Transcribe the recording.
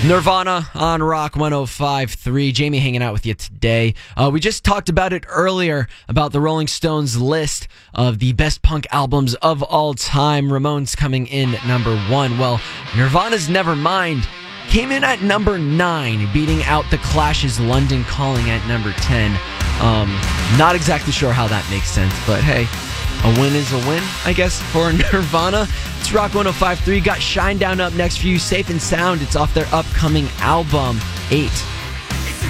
Nirvana on Rock 105.3. Jamie hanging out with you today. We just talked about it earlier, about the Rolling Stones list of the best punk albums of all time. Ramones coming in at number 1. Well, Nirvana's Nevermind came in at number 9, beating out The Clash's London Calling at number 10. Not exactly sure how that makes sense, but hey, a win is a win, I guess, for Nirvana. It's Rock 105.3. Got Shinedown up next for you. Safe and Sound. It's off their upcoming album, 8.